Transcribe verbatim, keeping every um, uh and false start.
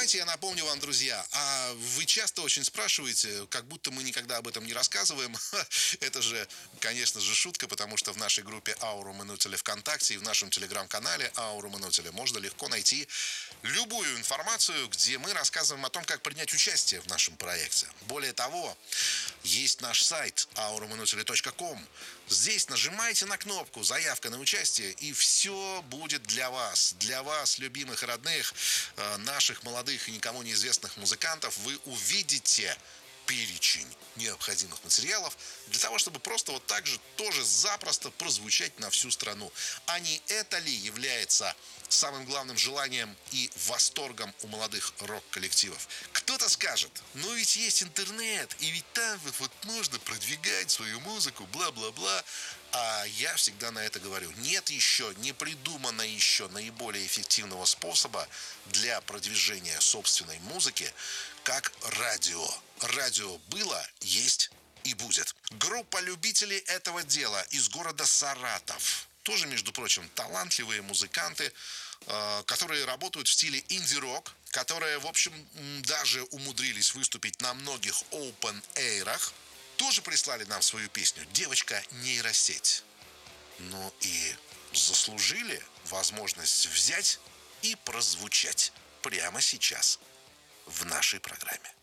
Давайте я напомню вам, друзья, а вы часто очень спрашиваете, как будто мы никогда об этом не рассказываем. Это же, конечно же, шутка, потому что в нашей группе «Ауру Манутеля» ВКонтакте и в нашем телеграм-канале «Ауру Манутеля» можно легко найти любую информацию, где мы рассказываем о том, как принять участие в нашем проекте. Более того, есть наш сайт ауру манутеля точка ком. Здесь нажимайте на кнопку «Заявка на участие», и все будет для вас. Для вас, любимых и родных, э, наших молодых и никому неизвестных музыкантов. Вы увидите перечень необходимых материалов для того, чтобы просто вот так же тоже запросто прозвучать на всю страну. А не это ли является самым главным желанием и восторгом у молодых рок-коллективов? Кто-то скажет, ну ведь есть интернет, и ведь там вот, вот можно продвигать свою музыку, бла-бла-бла. А я всегда на это говорю, нет еще, не придумано еще наиболее эффективного способа для продвижения собственной музыки, как радио. Радио было, есть и будет. Группа любителей этого дела из города Саратов. Тоже, между прочим, талантливые музыканты, э, которые работают в стиле инди-рок, которые, в общем, даже умудрились выступить на многих open-эйрах, тоже прислали нам свою песню «Девочка нейросеть». Ну и заслужили возможность взять и прозвучать прямо сейчас в нашей программе.